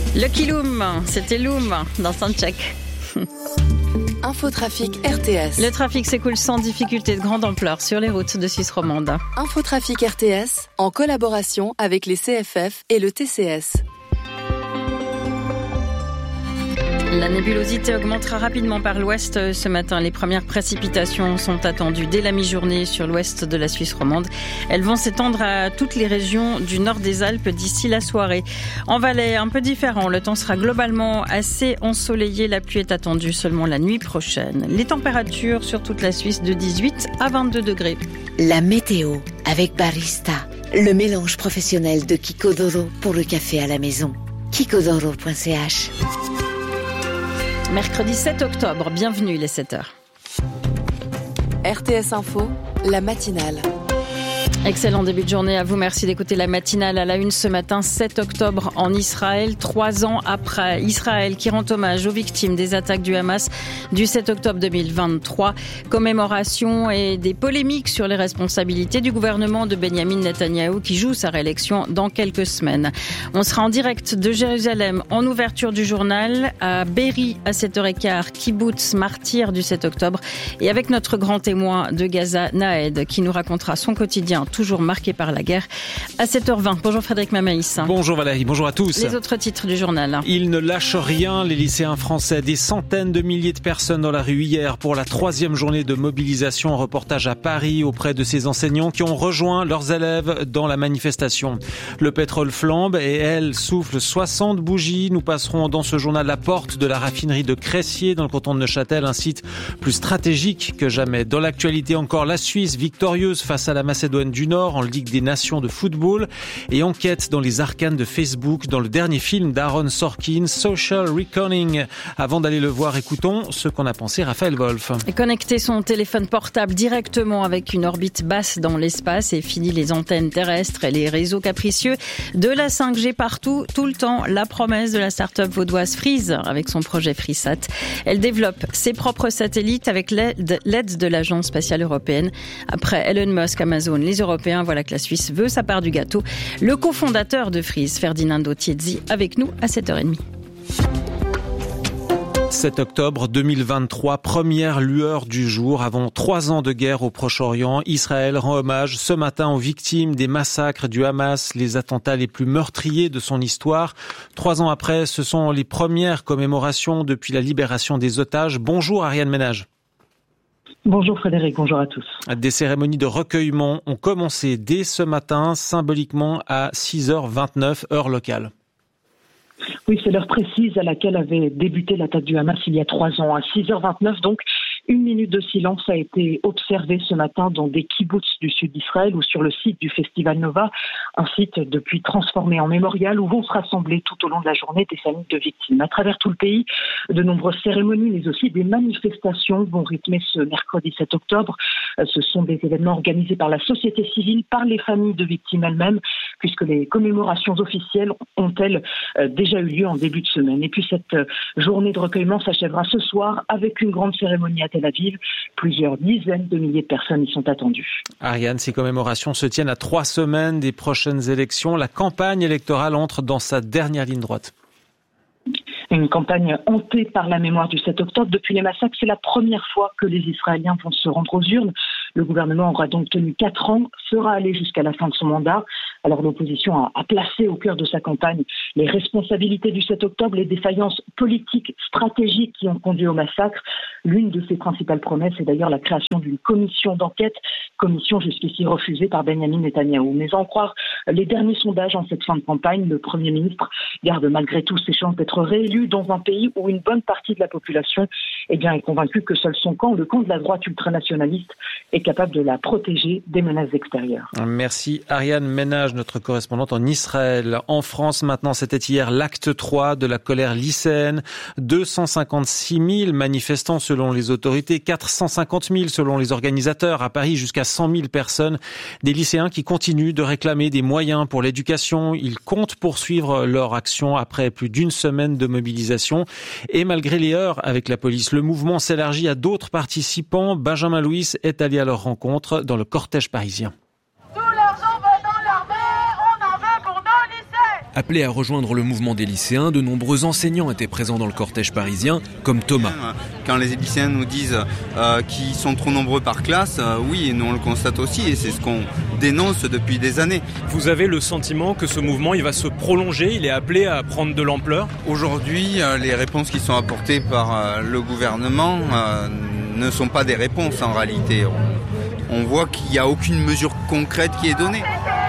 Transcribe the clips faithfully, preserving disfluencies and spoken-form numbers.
Lucky Loom, c'était Loom dans Soundcheck. Infotrafic R T S. Le trafic s'écoule sans difficulté de grande ampleur sur les routes de Suisse romande. Infotrafic R T S, en collaboration avec les C F F et le T C S. La nébulosité augmentera rapidement par l'ouest ce matin. Les premières précipitations sont attendues dès la mi-journée sur l'ouest de la Suisse romande. Elles vont s'étendre à toutes les régions du nord des Alpes d'ici la soirée. En Valais, un peu différent. Le temps sera globalement assez ensoleillé. La pluie est attendue seulement la nuit prochaine. Les températures sur toute la Suisse de dix-huit à vingt-deux degrés. La météo avec Barista, le mélange professionnel de Kikodoro pour le café à la maison. kikodoro point c h. Mercredi sept octobre, bienvenue les sept heures. R T S Info, la matinale. Excellent début de journée à vous. Merci d'écouter la matinale à la une ce matin, sept octobre en Israël. Trois ans après, Israël qui rend hommage aux victimes des attaques du Hamas du sept octobre deux mille vingt-trois. Commémoration et des polémiques sur les responsabilités du gouvernement de Benjamin Netanyahou qui joue sa réélection dans quelques semaines. On sera en direct de Jérusalem en ouverture du journal, à Be'eri à sept heures quinze, Kibbutz, martyr du sept octobre, et avec notre grand témoin de Gaza, Naed, qui nous racontera son quotidien toujours marqué par la guerre, à sept heures vingt. Bonjour Frédéric Mamaïs. Bonjour Valérie, bonjour à tous. Les autres titres du journal. Ils ne lâchent rien, les lycéens français. Des centaines de milliers de personnes dans la rue hier pour la troisième journée de mobilisation. Reportage à Paris auprès de ces enseignants qui ont rejoint leurs élèves dans la manifestation. Le pétrole flambe et elle souffle soixante bougies. Nous passerons dans ce journal la porte de la raffinerie de Cressier dans le canton de Neuchâtel, un site plus stratégique que jamais. Dans l'actualité encore, la Suisse victorieuse face à la Macédoine du Nord en Ligue des Nations de football et enquête dans les arcanes de Facebook dans le dernier film d'Aaron Sorkin, Social Reckoning. Avant d'aller le voir, écoutons ce qu'en a pensé Raphaël Wolf. Et connecter son téléphone portable directement avec une orbite basse dans l'espace et fini les antennes terrestres et les réseaux capricieux de la cinq G partout, tout le temps. La promesse de la start-up vaudoise Freeze avec son projet FreeSat. Elle développe ses propres satellites avec l'aide, l'aide de l'Agence spatiale européenne. Après Elon Musk, Amazon, les Européens, voilà que la Suisse veut sa part du gâteau. Le cofondateur de Freeze, Ferdinando Tiezzi, avec nous à sept heures trente. sept octobre deux mille vingt-trois, première lueur du jour. Avant trois ans de guerre au Proche-Orient, Israël rend hommage ce matin aux victimes des massacres du Hamas, les attentats les plus meurtriers de son histoire. Trois ans après, ce sont les premières commémorations depuis la libération des otages. Bonjour Ariane Ménage. Bonjour Frédéric, bonjour à tous. Des cérémonies de recueillement ont commencé dès ce matin, symboliquement à six heures vingt-neuf, heure locale. Oui, c'est l'heure précise à laquelle avait débuté l'attaque du Hamas il y a trois ans. À six heures vingt-neuf, donc, une minute de silence a été observée ce matin dans des kibbutz du sud d'Israël ou sur le site du Festival Nova, un site depuis transformé en mémorial où vont se rassembler tout au long de la journée des familles de victimes. À travers tout le pays, de nombreuses cérémonies, mais aussi des manifestations vont rythmer ce mercredi sept octobre. Ce sont des événements organisés par la société civile, par les familles de victimes elles-mêmes, puisque les commémorations officielles ont-elles déjà eu lieu en début de semaine. Et puis cette journée de recueillement s'achèvera ce soir avec une grande cérémonie à Tel Aviv. Plusieurs dizaines de milliers de personnes y sont attendues. Ariane, ces commémorations se tiennent à trois semaines des prochaines élections. La campagne électorale entre dans sa dernière ligne droite. Une campagne hantée par la mémoire du sept octobre. Depuis les massacres, c'est la première fois que les Israéliens vont se rendre aux urnes. Le gouvernement aura donc tenu quatre ans, sera allé jusqu'à la fin de son mandat. Alors l'opposition a, a placé au cœur de sa campagne les responsabilités du sept octobre, les défaillances politiques, stratégiques qui ont conduit au massacre. L'une de ses principales promesses est d'ailleurs la création d'une commission d'enquête, commission jusqu'ici refusée par Benjamin Netanyahou. Mais à en croire les derniers sondages en cette fin de campagne, le Premier ministre garde malgré tout ses chances d'être réélu dans un pays où une bonne partie de la population eh bien, est convaincue que seul son camp, le camp de la droite ultranationaliste, est capable de la protéger des menaces extérieures. Merci Ariane Ménage, notre correspondante en Israël. En France, maintenant, c'était hier l'acte trois de la colère lycéenne. deux cent cinquante-six mille manifestants selon les autorités, quatre cent cinquante mille selon les organisateurs. À Paris, jusqu'à cent mille personnes. Des lycéens qui continuent de réclamer des moyens pour l'éducation. Ils comptent poursuivre leur action après plus d'une semaine de mobilisation. Et malgré les heurts avec la police, le mouvement s'élargit à d'autres participants. Benjamin Louis est allé à leur rencontre dans le cortège parisien. Appelés à rejoindre le mouvement des lycéens, de nombreux enseignants étaient présents dans le cortège parisien, comme Thomas. Quand les lycéens nous disent euh, qu'ils sont trop nombreux par classe, euh, oui, nous on le constate aussi et c'est ce qu'on dénonce depuis des années. Vous avez le sentiment que ce mouvement il va se prolonger, il est appelé à prendre de l'ampleur ? Aujourd'hui, euh, les réponses qui sont apportées par euh, le gouvernement euh, ne sont pas des réponses en réalité. On, on voit qu'il n'y a aucune mesure concrète qui est donnée.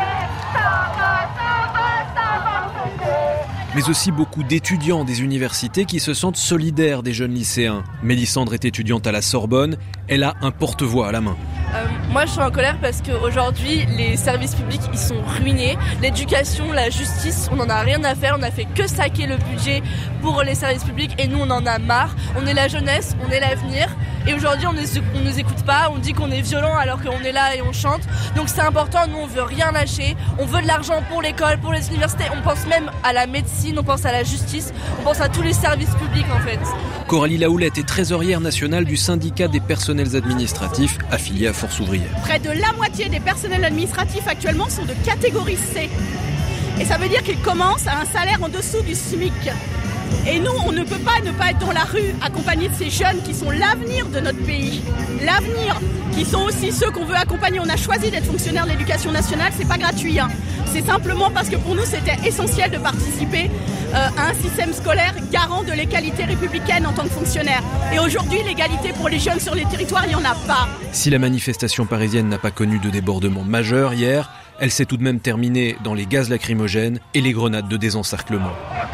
Mais aussi beaucoup d'étudiants des universités qui se sentent solidaires des jeunes lycéens. Mélissandre est étudiante à la Sorbonne, elle a un porte-voix à la main. Euh, moi je suis en colère parce qu'aujourd'hui les services publics ils sont ruinés. L'éducation, la justice, on n'en a rien à faire, on a fait que saquer le budget pour les services publics et nous on en a marre. On est la jeunesse, on est l'avenir et aujourd'hui on ne nous écoute pas, on dit qu'on est violent alors qu'on est là et on chante. Donc c'est important, nous on veut rien lâcher, on veut de l'argent pour l'école, pour les universités, on pense même à la médecine, on pense à la justice, on pense à tous les services publics en fait. Coralie Laoulette est trésorière nationale du syndicat des personnels administratifs affilié à Force ouvrière. Près de la moitié des personnels administratifs actuellement sont de catégorie C. Et ça veut dire qu'ils commencent à un salaire en dessous du SMIC. Et nous, on ne peut pas ne pas être dans la rue, accompagné de ces jeunes qui sont l'avenir de notre pays. L'avenir, qui sont aussi ceux qu'on veut accompagner. On a choisi d'être fonctionnaire de l'éducation nationale, c'est pas gratuit. Hein. C'est simplement parce que pour nous, c'était essentiel de participer euh, à un système scolaire garant de l'égalité républicaine en tant que fonctionnaire. Et aujourd'hui, l'égalité pour les jeunes sur les territoires, il n'y en a pas. Si la manifestation parisienne n'a pas connu de débordement majeur hier, elle s'est tout de même terminée dans les gaz lacrymogènes et les grenades de désencerclement.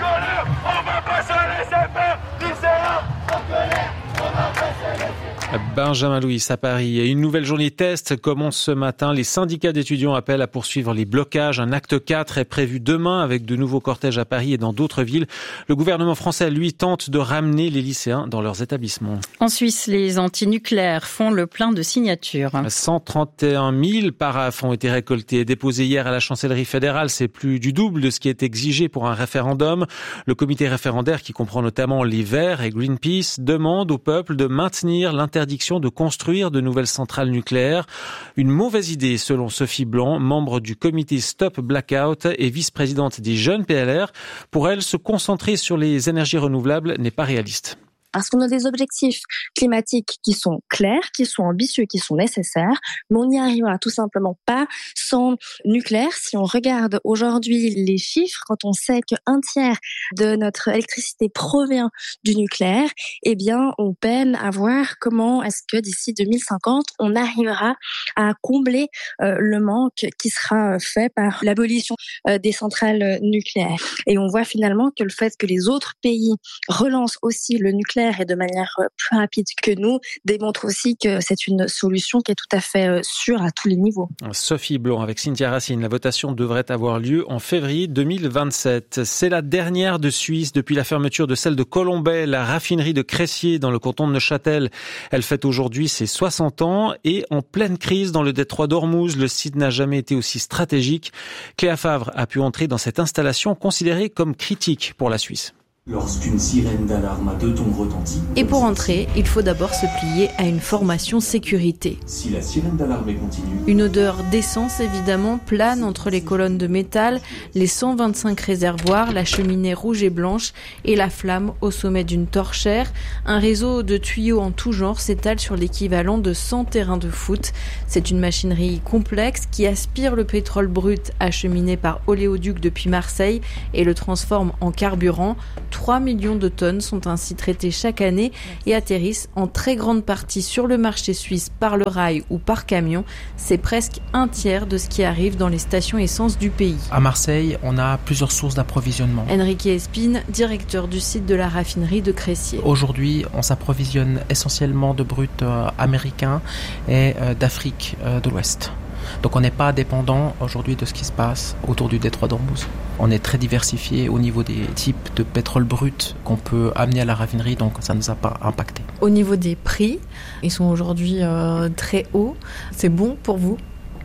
Benjamin Louis à Paris. Et une nouvelle journée test commence ce matin. Les syndicats d'étudiants appellent à poursuivre les blocages. Un acte quatre est prévu demain avec de nouveaux cortèges à Paris et dans d'autres villes. Le gouvernement français, lui, tente de ramener les lycéens dans leurs établissements. En Suisse, les antinucléaires font le plein de signatures. cent trente et un mille paraphes ont été récoltés et déposés hier à la chancellerie fédérale. C'est plus du double de ce qui est exigé pour un référendum. Le comité référendaire, qui comprend notamment les Verts et Greenpeace, demande au peuple de maintenir l'interdiction de construire de nouvelles centrales nucléaires. Une mauvaise idée selon Sophie Blanc, membre du comité Stop Blackout et vice-présidente des Jeunes P L R. Pour elle, se concentrer sur les énergies renouvelables n'est pas réaliste. Parce qu'on a des objectifs climatiques qui sont clairs, qui sont ambitieux, qui sont nécessaires, mais on n'y arrivera tout simplement pas sans nucléaire. Si on regarde aujourd'hui les chiffres, quand on sait qu'un tiers de notre électricité provient du nucléaire, eh bien, on peine à voir comment est-ce que d'ici deux mille cinquante, on arrivera à combler euh, le manque qui sera fait par l'abolition euh, des centrales nucléaires. Et on voit finalement que le fait que les autres pays relancent aussi le nucléaire et de manière plus rapide que nous, démontre aussi que c'est une solution qui est tout à fait sûre à tous les niveaux. Sophie Blanc avec Cynthia Racine. La votation devrait avoir lieu en février deux mille vingt-sept. C'est la dernière de Suisse depuis la fermeture de celle de Colombey, la raffinerie de Cressier dans le canton de Neuchâtel. Elle fête aujourd'hui ses soixante ans et en pleine crise dans le détroit d'Ormuz. Le site n'a jamais été aussi stratégique. Cléa Favre a pu entrer dans cette installation considérée comme critique pour la Suisse. Lorsqu'une sirène d'alarme à deux tons retentit... Et pour entrer, il faut d'abord se plier à une formation sécurité. Si la sirène d'alarme est continue... Une odeur d'essence évidemment plane entre les colonnes de métal, les cent vingt-cinq réservoirs, la cheminée rouge et blanche et la flamme au sommet d'une torchère. Un réseau de tuyaux en tout genre s'étale sur l'équivalent de cent terrains de foot. C'est une machinerie complexe qui aspire le pétrole brut acheminé par oléoduc depuis Marseille et le transforme en carburant. trois millions de tonnes sont ainsi traitées chaque année et atterrissent en très grande partie sur le marché suisse par le rail ou par camion. C'est presque un tiers de ce qui arrive dans les stations essence du pays. À Marseille, on a plusieurs sources d'approvisionnement. Enrique Espine, directeur du site de la raffinerie de Cressier. Aujourd'hui, on s'approvisionne essentiellement de brut euh, américain et euh, d'Afrique euh, de l'Ouest. Donc on n'est pas dépendant aujourd'hui de ce qui se passe autour du détroit d'Ormuz. On est très diversifié au niveau des types de pétrole brut qu'on peut amener à la raffinerie, donc ça ne nous a pas impacté. Au niveau des prix, ils sont aujourd'hui euh, très hauts. C'est bon pour vous ?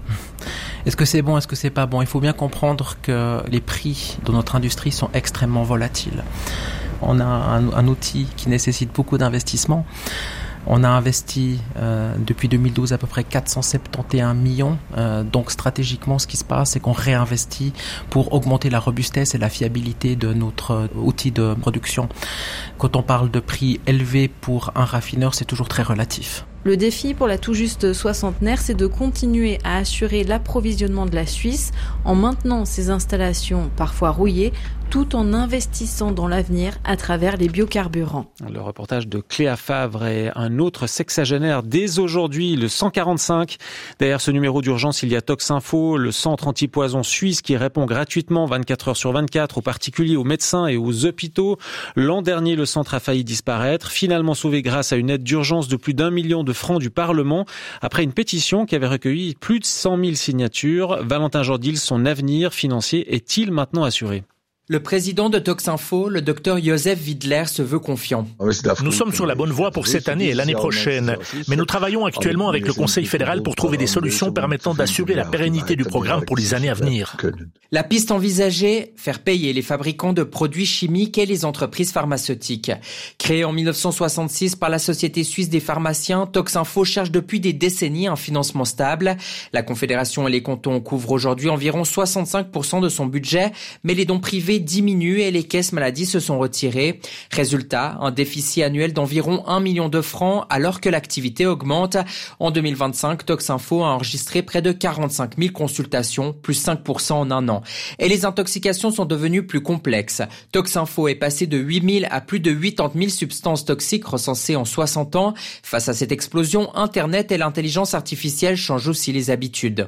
Est-ce que c'est bon, est-ce que c'est pas bon ? Il faut bien comprendre que les prix de notre industrie sont extrêmement volatiles. On a un, un outil qui nécessite beaucoup d'investissement. On a investi euh, depuis deux mille douze à peu près quatre cent soixante et onze millions. Euh, donc stratégiquement, ce qui se passe, c'est qu'on réinvestit pour augmenter la robustesse et la fiabilité de notre outil de production. Quand on parle de prix élevés pour un raffineur, c'est toujours très relatif. Le défi pour la tout juste soixantenaire, c'est de continuer à assurer l'approvisionnement de la Suisse en maintenant ses installations parfois rouillées, tout en investissant dans l'avenir à travers les biocarburants. Le reportage de Cléa Favre et un autre sexagénaire dès aujourd'hui, le cent quarante-cinq. Derrière ce numéro d'urgence, il y a Toxinfo, le centre antipoison suisse qui répond gratuitement vingt-quatre heures sur vingt-quatre aux particuliers, aux médecins et aux hôpitaux. L'an dernier, le centre a failli disparaître, finalement sauvé grâce à une aide d'urgence de plus d'un million de francs du Parlement, après une pétition qui avait recueilli plus de cent mille signatures. Valentin Jordil, son avenir financier est-il maintenant assuré ? Le président de Toxinfo, le docteur Joseph Widler, se veut confiant. Nous sommes sur la bonne voie pour cette année et l'année prochaine, mais nous travaillons actuellement avec le Conseil fédéral pour trouver des solutions permettant d'assurer la pérennité du programme pour les années à venir. La piste envisagée, faire payer les fabricants de produits chimiques et les entreprises pharmaceutiques. Créée en mille neuf cent soixante-six par la Société suisse des pharmaciens, Toxinfo cherche depuis des décennies un financement stable. La Confédération et les cantons couvrent aujourd'hui environ soixante-cinq pour cent de son budget, mais les dons privés diminuent et les caisses maladies se sont retirées. Résultat, un déficit annuel d'environ un million de francs alors que l'activité augmente. En deux mille vingt-cinq, Toxinfo a enregistré près de quarante-cinq mille consultations, plus cinq pour cent en un an. Et les intoxications sont devenues plus complexes. Toxinfo est passé de huit mille à plus de quatre-vingt-dix mille substances toxiques recensées en soixante ans. Face à cette explosion, Internet et l'intelligence artificielle changent aussi les habitudes.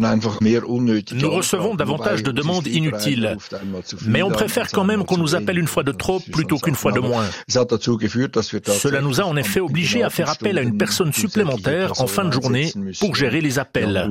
Nous recevons davantage de demandes inutiles. Mais on préfère quand même qu'on nous appelle une fois de trop plutôt qu'une fois de moins. Cela nous a en effet obligés à faire appel à une personne supplémentaire en fin de journée pour gérer les appels.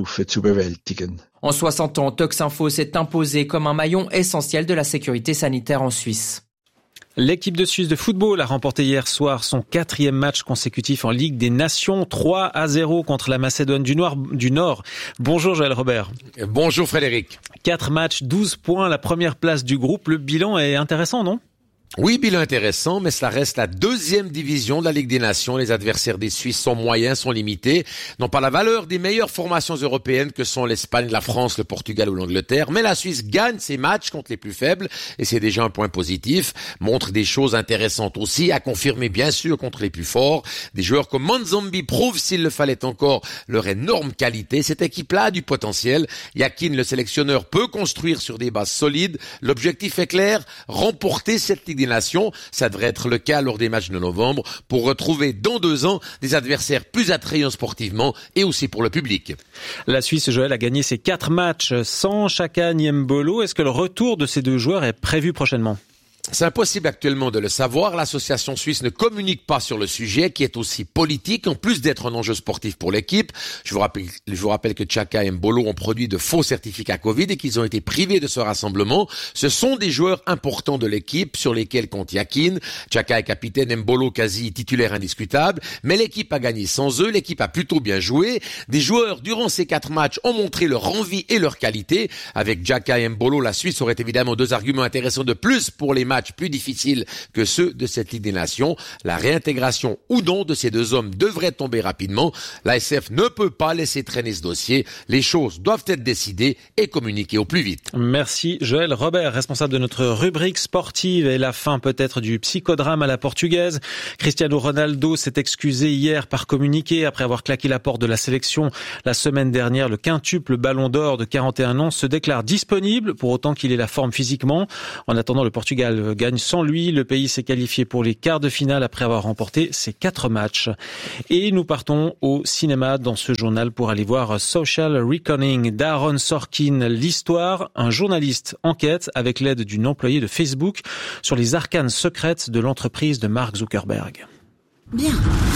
En soixante ans, Toxinfo s'est imposé comme un maillon essentiel de la sécurité sanitaire en Suisse. L'équipe de Suisse de football a remporté hier soir son quatrième match consécutif en Ligue des Nations, trois à zéro contre la Macédoine du Nord. Du Nord. Bonjour Joël Robert. Bonjour Frédéric. Quatre matchs, douze points, la première place du groupe. Le bilan est intéressant, non ? Oui, bilan intéressant, mais cela reste la deuxième division de la Ligue des Nations. Les adversaires des Suisses sont moyens, sont limités, n'ont pas la valeur des meilleures formations européennes que sont l'Espagne, la France, le Portugal ou l'Angleterre. Mais la Suisse gagne ses matchs contre les plus faibles, et c'est déjà un point positif. Montre des choses intéressantes aussi, à confirmer bien sûr contre les plus forts. Des joueurs comme Manzambi prouvent, s'il le fallait encore, leur énorme qualité. Cette équipe-là a du potentiel. Yakin, le sélectionneur, peut construire sur des bases solides. L'objectif est clair, remporter cette Ligue des Nations. Ça devrait être le cas lors des matchs de novembre pour retrouver dans deux ans des adversaires plus attrayants sportivement et aussi pour le public. La Suisse, Joël, a gagné ses quatre matchs sans Xhaka ni Mbolo. Est-ce que le retour de ces deux joueurs est prévu prochainement ? C'est impossible actuellement de le savoir. L'association suisse ne communique pas sur le sujet, qui est aussi politique, en plus d'être un enjeu sportif pour l'équipe. Je vous rappelle, je vous rappelle que Xhaka et Mbolo ont produit de faux certificats Covid et qu'ils ont été privés de ce rassemblement. Ce sont des joueurs importants de l'équipe sur lesquels compte Yakin. Xhaka est capitaine, Mbolo quasi titulaire indiscutable. Mais l'équipe a gagné sans eux. L'équipe a plutôt bien joué. Des joueurs, durant ces quatre matchs, ont montré leur envie et leur qualité. Avec Xhaka et Mbolo, la Suisse aurait évidemment deux arguments intéressants de plus pour les matchs plus difficiles que ceux de cette Ligue des Nations. La réintégration ou non de ces deux hommes devrait tomber rapidement. L'A S F ne peut pas laisser traîner ce dossier. Les choses doivent être décidées et communiquées au plus vite. Merci Joël Robert, responsable de notre rubrique sportive, et la fin peut-être du psychodrame à la portugaise. Cristiano Ronaldo s'est excusé hier par communiqué après avoir claqué la porte de la sélection la semaine dernière. Le quintuple ballon d'or de quarante et un ans se déclare disponible pour autant qu'il ait la forme physiquement. En attendant, le Portugal gagne sans lui. Le pays s'est qualifié pour les quarts de finale après avoir remporté ses quatre matchs. Et nous partons au cinéma dans ce journal pour aller voir Social Reckoning d'Aaron Sorkin. L'histoire, un journaliste enquête avec l'aide d'une employée de Facebook sur les arcanes secrètes de l'entreprise de Mark Zuckerberg. Bien.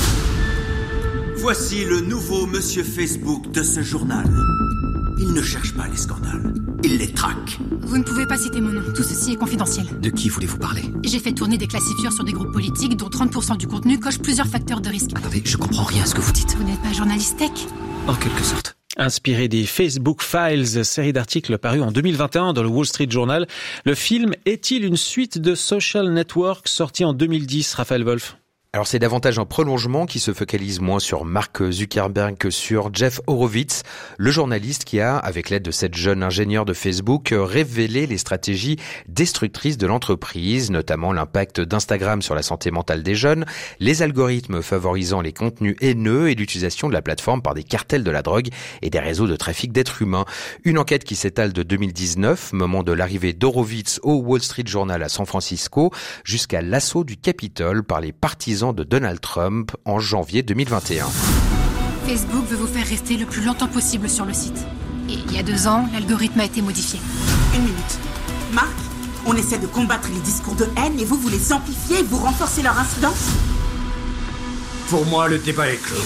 Voici le nouveau monsieur Facebook de ce journal. Il ne cherche pas les scandales, il les traque. Vous ne pouvez pas citer mon nom, tout ceci est confidentiel. De qui voulez-vous parler? J'ai fait tourner des classifieurs sur des groupes politiques dont trente pour cent du contenu coche plusieurs facteurs de risque. Attendez, je comprends rien à ce que vous dites. Vous n'êtes pas journaliste tech? En quelque sorte. Inspiré des Facebook Files, série d'articles parus en deux mille vingt et un dans le Wall Street Journal, le film est-il une suite de Social Network sorti en deux mille dix, Raphaël Wolf? Alors c'est davantage un prolongement qui se focalise moins sur Mark Zuckerberg que sur Jeff Horowitz, le journaliste qui a, avec l'aide de cette jeune ingénieure de Facebook, révélé les stratégies destructrices de l'entreprise, notamment l'impact d'Instagram sur la santé mentale des jeunes, les algorithmes favorisant les contenus haineux et l'utilisation de la plateforme par des cartels de la drogue et des réseaux de trafic d'êtres humains. Une enquête qui s'étale de deux mille dix-neuf, moment de l'arrivée d'Horowitz au Wall Street Journal à San Francisco, jusqu'à l'assaut du Capitole par les partisans de Donald Trump en janvier deux mille vingt et un. Facebook veut vous faire rester le plus longtemps possible sur le site. Et il y a deux ans, l'algorithme a été modifié. Une minute. Marc, on essaie de combattre les discours de haine et vous, vous les amplifiez et vous renforcez leur incidence ? Pour moi, le débat est clos.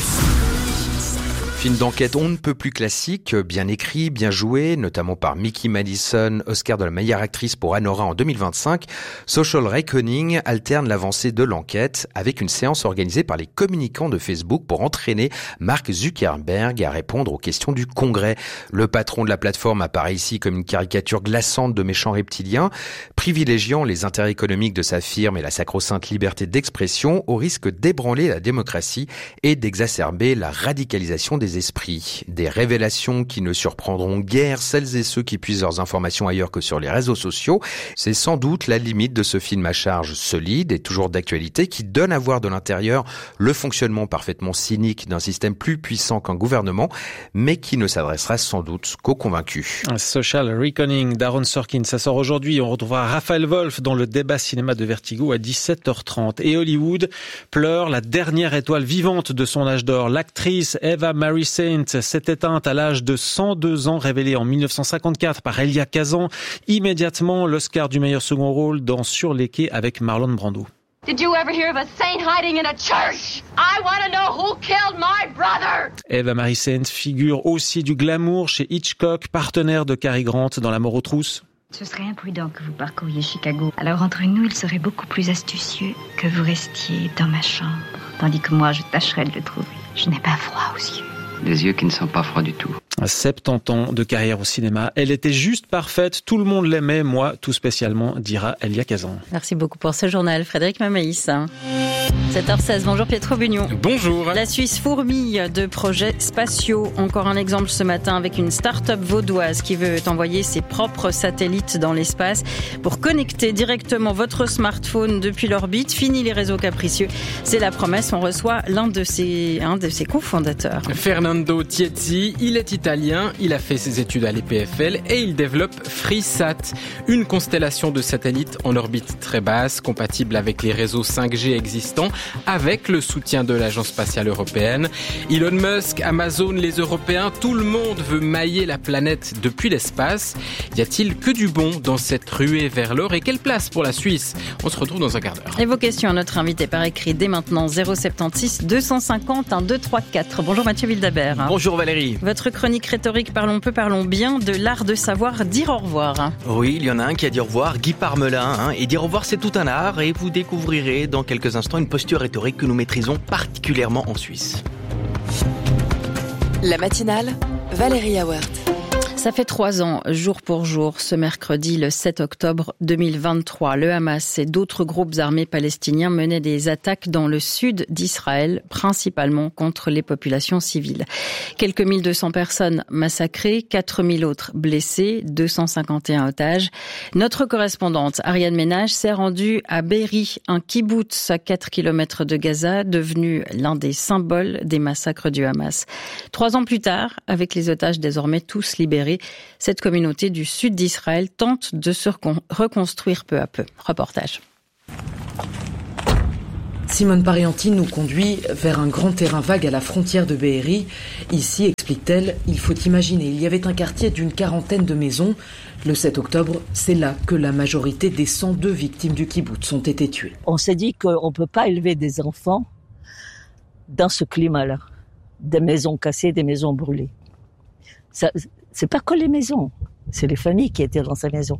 Film d'enquête on ne peut plus classique, bien écrit, bien joué, notamment par Mickey Madison, Oscar de la meilleure actrice pour Anora en deux mille vingt-cinq. Social Reckoning alterne l'avancée de l'enquête avec une séance organisée par les communicants de Facebook pour entraîner Mark Zuckerberg à répondre aux questions du Congrès. Le patron de la plateforme apparaît ici comme une caricature glaçante de méchants reptiliens, privilégiant les intérêts économiques de sa firme et la sacro-sainte liberté d'expression au risque d'ébranler la démocratie et d'exacerber la radicalisation des esprits. Des révélations qui ne surprendront guère celles et ceux qui puisent leurs informations ailleurs que sur les réseaux sociaux. C'est sans doute la limite de ce film à charge solide et toujours d'actualité qui donne à voir de l'intérieur le fonctionnement parfaitement cynique d'un système plus puissant qu'un gouvernement, mais qui ne s'adressera sans doute qu'aux convaincus. Social Reckoning d'Aaron Sorkin, ça sort aujourd'hui. On retrouvera Raphaël Wolf dans le débat cinéma de Vertigo à dix-sept heures trente. Et Hollywood pleure la dernière étoile vivante de son âge d'or. L'actrice Eva Marie Saint s'est éteinte à l'âge de cent deux ans, révélée en dix-neuf cent cinquante-quatre par Elia Kazan. Immédiatement, l'Oscar du meilleur second rôle dans Sur les quais avec Marlon Brando. Did you ever hear of a saint hiding in a church? I want to know who killed my brother! Eva Marie Saint figure aussi du glamour chez Hitchcock, partenaire de Cary Grant dans La mort aux trousses. Ce serait imprudent que vous parcouriez Chicago. Alors entre nous, il serait beaucoup plus astucieux que vous restiez dans ma chambre, tandis que moi, je tâcherais de le trouver. Je n'ai pas froid aux yeux. Des yeux qui ne sont pas froids du tout. À soixante-dix ans de carrière au cinéma, elle était juste parfaite, tout le monde l'aimait, moi tout spécialement, dira Elia Kazan. Merci beaucoup pour ce journal, Frédéric Mamaïs. sept heures seize, bonjour Pietro Bugno. Bonjour. La Suisse fourmille de projets spatiaux. Encore un exemple ce matin avec une start-up vaudoise qui veut envoyer ses propres satellites dans l'espace pour connecter directement votre smartphone depuis l'orbite. Fini les réseaux capricieux. C'est la promesse, on reçoit l'un de ses, un de ses cofondateurs. Fernando Tiezzi, il est italien, il a fait ses études à l'E P F L et il développe FreeSat, une constellation de satellites en orbite très basse, compatible avec les réseaux cinq G existants, avec le soutien de l'Agence spatiale européenne. Elon Musk, Amazon, les Européens, tout le monde veut mailler la planète depuis l'espace. Y a-t-il que du bon dans cette ruée vers l'or et quelle place pour la Suisse? On se retrouve dans un quart d'heure. Et vos questions à notre invité par écrit dès maintenant, zéro sept six deux cent cinquante un deux trois quatre. Bonjour Mathieu Wildabert. Bonjour Valérie. Votre chronique rhétorique Parlons peu, parlons bien de l'art de savoir dire au revoir. Oui, il y en a un qui a dit au revoir, Guy Parmelin. Hein, et dire au revoir, c'est tout un art et vous découvrirez dans quelques instants une posture rhétorique que nous maîtrisons particulièrement en Suisse. La matinale, Valérie Awert. Ça fait trois ans, jour pour jour, ce mercredi, le sept octobre deux mille vingt-trois, le Hamas et d'autres groupes armés palestiniens menaient des attaques dans le sud d'Israël, principalement contre les populations civiles. Quelques mille deux cents personnes massacrées, quatre mille autres blessées, deux cent cinquante et un otages. Notre correspondante, Ariane Ménage, s'est rendue à Be'eri, un kibboutz à quatre kilomètres de Gaza, devenu l'un des symboles des massacres du Hamas. Trois ans plus tard, avec les otages désormais tous libérés, cette communauté du sud d'Israël tente de se reconstruire peu à peu. Reportage. Simone Parianti nous conduit vers un grand terrain vague à la frontière de Be'eri. Ici, explique-t-elle, il faut imaginer, il y avait un quartier d'une quarantaine de maisons. Le sept octobre, c'est là que la majorité des cent deux victimes du kibboutz ont été tuées. On s'est dit qu'on ne peut pas élever des enfants dans ce climat-là. Des maisons cassées, des maisons brûlées. Ça, c'est pas que les maisons, c'est les familles qui étaient dans ces maisons.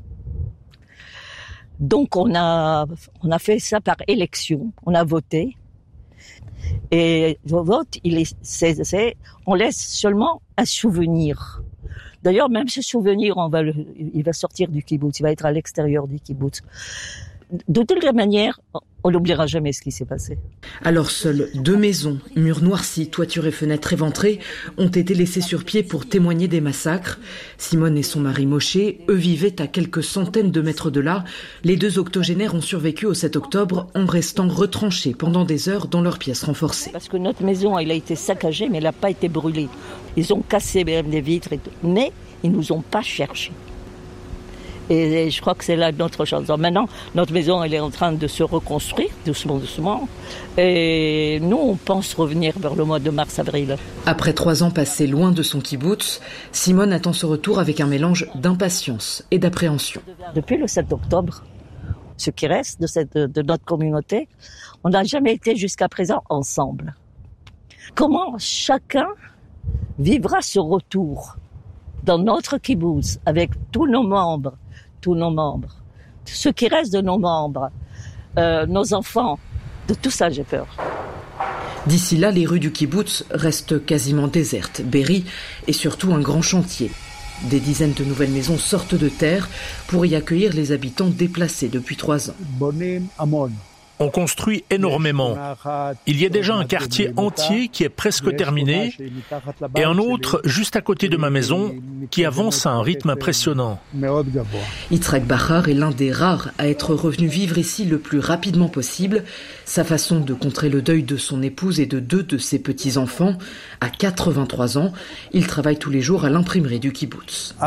Donc on a, on a fait ça par élection, on a voté. Et le vote, il est, c'est, c'est, on laisse seulement un souvenir. D'ailleurs, même ce souvenir, on va le, il va sortir du kibboutz, il va être à l'extérieur du kibboutz. De toutes les manières, On n'oubliera jamais ce qui s'est passé. Alors seules deux maisons, murs noircis, toitures et fenêtres éventrées, ont été laissées sur pied pour témoigner des massacres. Simone et son mari Moshe, eux, vivaient à quelques centaines de mètres de là. Les deux octogénaires ont survécu au sept octobre en restant retranchés pendant des heures dans leur pièce renforcée. Parce que notre maison, elle a été saccagée, mais elle n'a pas été brûlée. Ils ont cassé même les vitres et tout, mais ils nous ont pas cherchés. Et je crois que c'est là notre chance. Alors maintenant, notre maison, elle est en train de se reconstruire, doucement, doucement. Et nous, on pense revenir vers le mois de mars-avril. Après trois ans passés loin de son kibboutz, Simone attend ce retour avec un mélange d'impatience et d'appréhension. Depuis le sept octobre, ce qui reste de, cette, de notre communauté, on n'a jamais été jusqu'à présent ensemble. Comment chacun vivra ce retour dans notre kibboutz, avec tous nos membres, tous nos membres, ce qui reste de nos membres, euh, nos enfants, de tout ça j'ai peur. D'ici là, les rues du kibboutz restent quasiment désertes. Be'eri est surtout un grand chantier. Des dizaines de nouvelles maisons sortent de terre pour y accueillir les habitants déplacés depuis trois ans. On construit énormément. Il y a déjà un quartier entier qui est presque terminé et un autre juste à côté de ma maison qui avance à un rythme impressionnant. Yitzhak Bahar est l'un des rares à être revenu vivre ici le plus rapidement possible. Sa façon de contrer le deuil de son épouse et de deux de ses petits-enfants, à quatre-vingt-trois ans, il travaille tous les jours à l'imprimerie du kibboutz.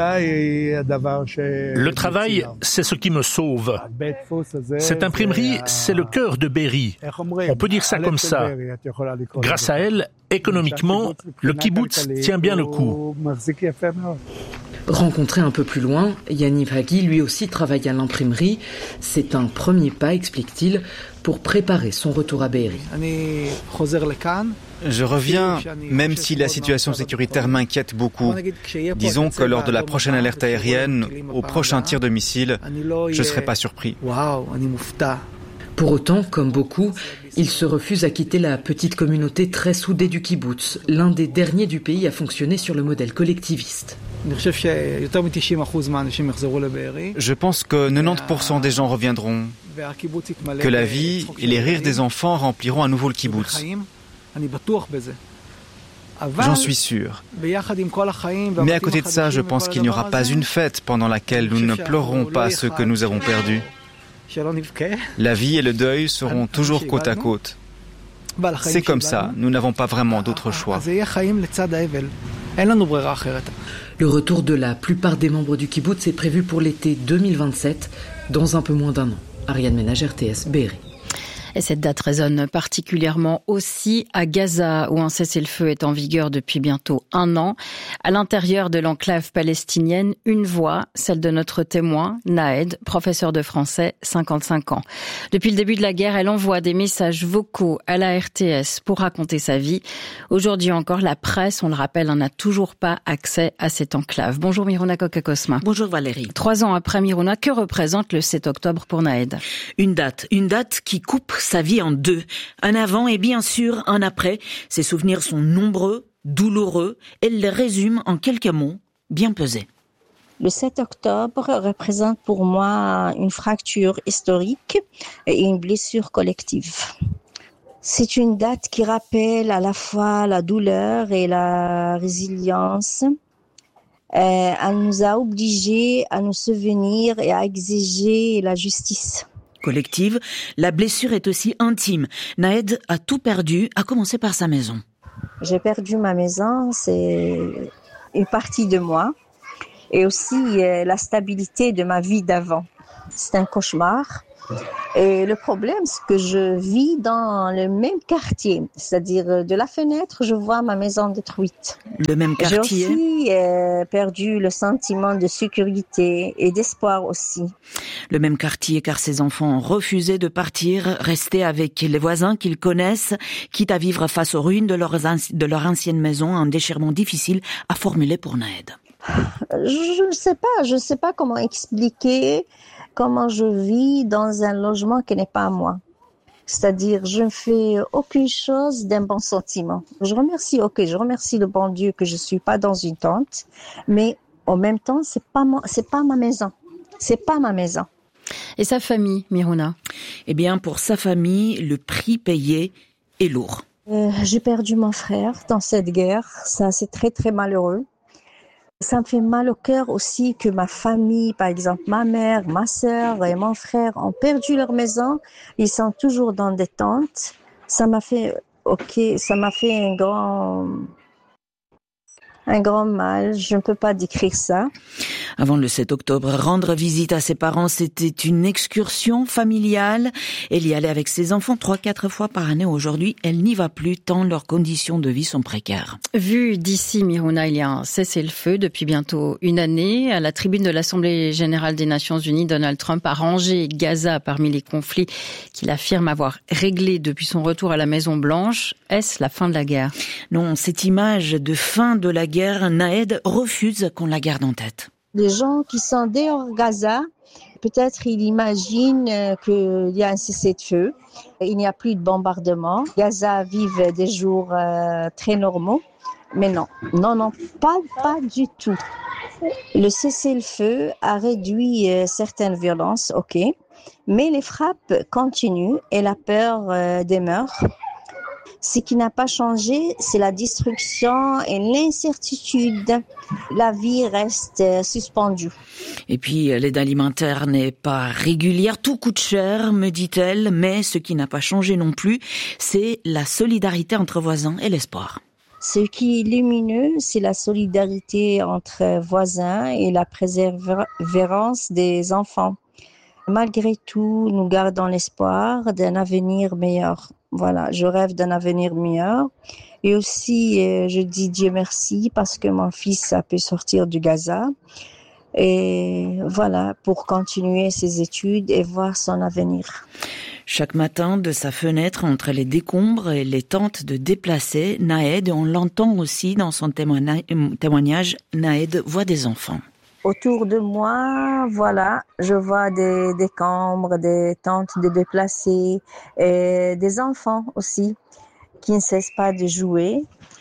Le travail, c'est ce qui me sauve. Cette imprimerie, c'est le cœur de Be'eri. On peut dire ça comme ça. Grâce à elle, économiquement, le kibboutz tient bien le coup. Rencontré un peu plus loin, Yaniv Hagi lui aussi travaille à l'imprimerie. C'est un premier pas, explique-t-il, pour préparer son retour à Be'eri. Je reviens, même si la situation sécuritaire m'inquiète beaucoup. Disons que lors de la prochaine alerte aérienne, au prochain tir de missile, je ne serai pas surpris. Pour autant, comme beaucoup, il se refuse à quitter la petite communauté très soudée du kibboutz, l'un des derniers du pays à fonctionner sur le modèle collectiviste. Je pense que quatre-vingt-dix pour cent des gens reviendront, que la vie et les rires des enfants rempliront à nouveau le kibboutz. J'en suis sûr. Mais à côté de ça, je pense qu'il n'y aura pas une fête pendant laquelle nous ne pleurerons pas ce que nous avons perdu. La vie et le deuil seront toujours côte à côte. C'est comme ça, nous n'avons pas vraiment d'autre choix. Le retour de la plupart des membres du kibboutz est prévu pour l'été deux mille vingt-sept, dans un peu moins d'un an. Ariane Ménage, R T S, Be'eri. Et cette date résonne particulièrement aussi à Gaza, où un cessez-le-feu est en vigueur depuis bientôt un an. À l'intérieur de l'enclave palestinienne, une voix, celle de notre témoin, Naed, professeur de français, cinquante-cinq ans. Depuis le début de la guerre, elle envoie des messages vocaux à la R T S pour raconter sa vie. Aujourd'hui encore, la presse, on le rappelle, n'a toujours pas accès à cette enclave. Bonjour Miruna Kokakosma. Bonjour Valérie. Trois ans après Miruna, que représente le sept octobre pour Naed ? Une date, une date qui coupe sa vie en deux, un avant et bien sûr un après. Ses souvenirs sont nombreux, douloureux, elle les résume en quelques mots, bien pesés. Le sept octobre représente pour moi une fracture historique et une blessure collective. C'est une date qui rappelle à la fois la douleur et la résilience. Euh, elle nous a obligés à nous souvenir et à exiger la justice. Collective, la blessure est aussi intime. Naed a tout perdu, à commencer par sa maison. J'ai perdu ma maison, c'est une partie de moi, et aussi euh, la stabilité de ma vie d'avant. C'est un cauchemar. Et le problème, c'est que je vis dans le même quartier, c'est-à-dire de la fenêtre, je vois ma maison détruite. Le même quartier. J'ai aussi euh, perdu le sentiment de sécurité et d'espoir aussi. Le même quartier, car ses enfants ont refusé de partir, rester avec les voisins qu'ils connaissent, quitte à vivre face aux ruines de, leurs, de leur ancienne maison, un déchirement difficile à formuler pour Naed. Je ne sais pas, je ne sais pas comment expliquer comment je vis dans un logement qui n'est pas à moi. C'est-à-dire, je ne fais aucune chose d'un bon sentiment. Je remercie, ok, je remercie le bon Dieu que je suis pas dans une tente, mais en même temps, c'est pas mon, c'est pas ma maison. C'est pas ma maison. Et sa famille, Miruna? Eh bien, pour sa famille, le prix payé est lourd. Euh, j'ai perdu mon frère dans cette guerre. Ça, c'est très, très malheureux. Ça me fait mal au cœur aussi que ma famille, par exemple ma mère, ma sœur et mon frère ont perdu leur maison. Ils sont toujours dans des tentes. Ça m'a fait, ok, ça m'a fait un grand, un grand mal. Je ne peux pas décrire ça. Avant le sept octobre, rendre visite à ses parents, c'était une excursion familiale. Elle y allait avec ses enfants trois, quatre fois par année. Aujourd'hui, elle n'y va plus tant leurs conditions de vie sont précaires. Vu d'ici, Miruna, il y a un cessez-le-feu depuis bientôt une année. À la tribune de l'Assemblée générale des Nations unies, Donald Trump a rangé Gaza parmi les conflits qu'il affirme avoir réglés depuis son retour à la Maison-Blanche. Est-ce la fin de la guerre? Non, cette image de fin de la guerre, Naed refuse qu'on la garde en tête. Les gens qui sont dehors Gaza, peut-être ils imaginent qu'il y a un cessez-le-feu. Il n'y a plus de bombardement. Gaza vive des jours euh, très normaux. Mais non, non, non, pas, pas du tout. Le cessez-le-feu a réduit euh, certaines violences, ok. Mais les frappes continuent et la peur euh, demeure. Ce qui n'a pas changé, c'est la destruction et l'incertitude. La vie reste suspendue. Et puis, l'aide alimentaire n'est pas régulière. Tout coûte cher, me dit-elle. Mais ce qui n'a pas changé non plus, c'est la solidarité entre voisins et l'espoir. Ce qui est lumineux, c'est la solidarité entre voisins et la persévérance des enfants. Malgré tout, nous gardons l'espoir d'un avenir meilleur. Voilà, je rêve d'un avenir meilleur. Et aussi, euh, je dis Dieu merci parce que mon fils a pu sortir du Gaza. Et voilà, pour continuer ses études et voir son avenir. Chaque matin, de sa fenêtre, entre les décombres et les tentes de déplacés, Naed, on l'entend aussi dans son témoignage, Naed voit des enfants. Autour de moi, voilà, je vois des décombres, des tentes de déplacés et des enfants aussi qui ne cessent pas de jouer.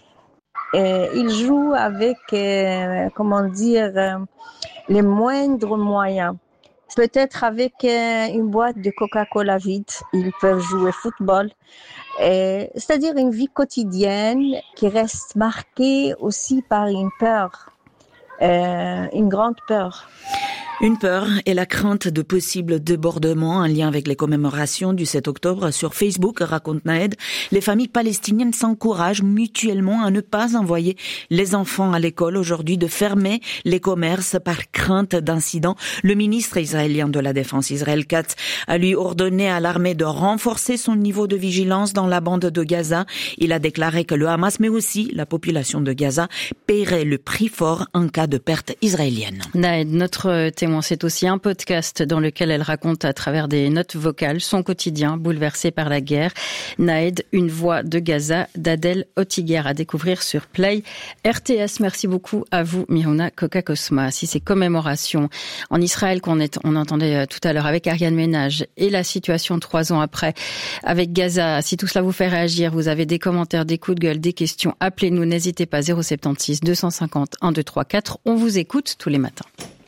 Et ils jouent avec, euh, comment dire, euh, les moindres moyens. Peut-être avec euh, une boîte de Coca-Cola vide, ils peuvent jouer football. Et, c'est-à-dire une vie quotidienne qui reste marquée aussi par une peur. Euh, une grande peur. Une peur et la crainte de possibles débordements en lien avec les commémorations du sept octobre. Sur Facebook, raconte Naed, les familles palestiniennes s'encouragent mutuellement à ne pas envoyer les enfants à l'école aujourd'hui, de fermer les commerces par crainte d'incidents. Le ministre israélien de la Défense, Israël Katz, a lui ordonné à l'armée de renforcer son niveau de vigilance dans la bande de Gaza. Il a déclaré que le Hamas, mais aussi la population de Gaza, paierait le prix fort en cas de perte israélienne. Naed, notre témoin, c'est aussi un podcast dans lequel elle raconte à travers des notes vocales son quotidien bouleversé par la guerre. Naed, une voix de Gaza, d'Adel Otiger, à découvrir sur Play R T S. Merci beaucoup à vous, Miruna Kokakosma. Si ces commémorations en Israël qu'on est, on entendait tout à l'heure avec Ariane Ménage et la situation trois ans après avec Gaza, si tout cela vous fait réagir, vous avez des commentaires, des coups de gueule, des questions, appelez-nous, n'hésitez pas, zéro sept six deux cent cinquante un deux trois quatre. On vous écoute tous les matins.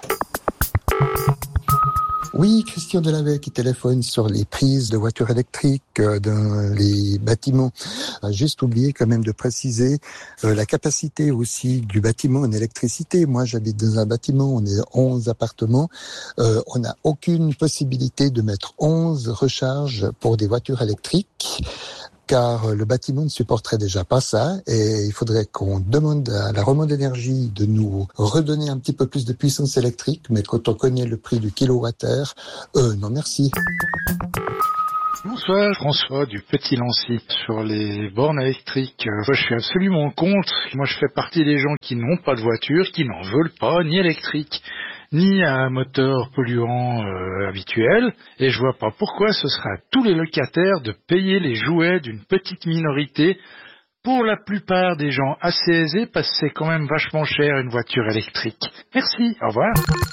Oui, Christian Delavet qui téléphone sur les prises de voitures électriques euh, dans les bâtiments. A juste oublié quand même de préciser euh, la capacité aussi du bâtiment en électricité. Moi, j'habite dans un bâtiment, on est onze appartements. Euh, on n'a aucune possibilité de mettre onze recharges pour des voitures électriques, car le bâtiment ne supporterait déjà pas ça, et il faudrait qu'on demande à la Romande Énergie de nous redonner un petit peu plus de puissance électrique, mais quand on connaît le prix du kilowattheure, euh, non merci. Bonsoir, François du Petit Lancy. Sur les bornes électriques, euh, moi, je suis absolument contre. Moi, je fais partie des gens qui n'ont pas de voiture, qui n'en veulent pas, ni électrique, ni un moteur polluant euh, habituel, et je vois pas pourquoi ce sera à tous les locataires de payer les jouets d'une petite minorité, pour la plupart des gens assez aisés, parce que c'est quand même vachement cher une voiture électrique. Merci, au revoir.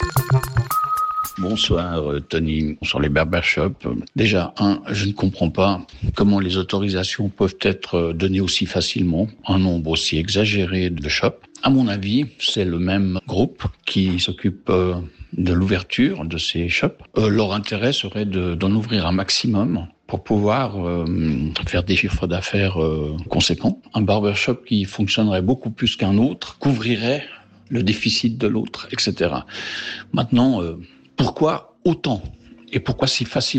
Bonsoir Tony, sur les barbershops. Déjà, un, je ne comprends pas comment les autorisations peuvent être données aussi facilement, un nombre aussi exagéré de shops. À mon avis, c'est le même groupe qui s'occupe de l'ouverture de ces shops. Euh, leur intérêt serait de, d'en ouvrir un maximum pour pouvoir euh, faire des chiffres d'affaires euh, conséquents. Un barbershop qui fonctionnerait beaucoup plus qu'un autre couvrirait le déficit de l'autre, et cetera. Maintenant, euh, pourquoi autant et pourquoi si facilement ?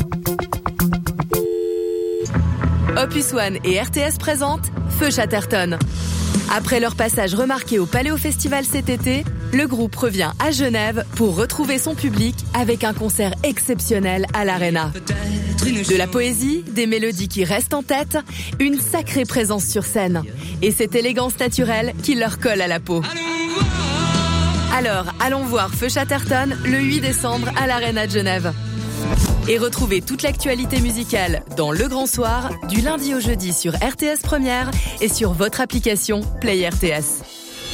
Opus One et R T S présentent Feu Chatterton. Après leur passage remarqué au Paléo Festival cet été, le groupe revient à Genève pour retrouver son public avec un concert exceptionnel à l'Arena. De la poésie, des mélodies qui restent en tête, une sacrée présence sur scène et cette élégance naturelle qui leur colle à la peau. Alors, allons voir Feu Chatterton le huit décembre à l'Arena de Genève. Et retrouvez toute l'actualité musicale dans Le Grand Soir, du lundi au jeudi sur R T S Première et sur votre application Play R T S.